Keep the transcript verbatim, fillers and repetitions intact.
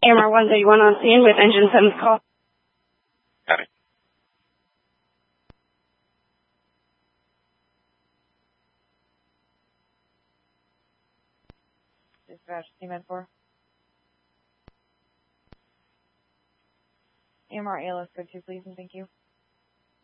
A M R one thirty-one on scene with engine seven's call. Got it. Dispatch, C M four. A M R A L S code two, please, and thank you.